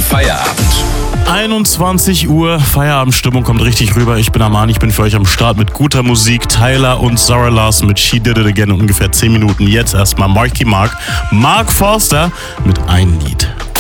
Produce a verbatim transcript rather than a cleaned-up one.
Feierabend. einundzwanzig Uhr, Feierabendstimmung kommt richtig rüber. Ich bin Armani, ich bin für euch am Start mit guter Musik. Tyler und Zara Larsson mit She Did It Again in ungefähr zehn Minuten. Jetzt erstmal Marky Mark, Mark Forster mit Ein Lied.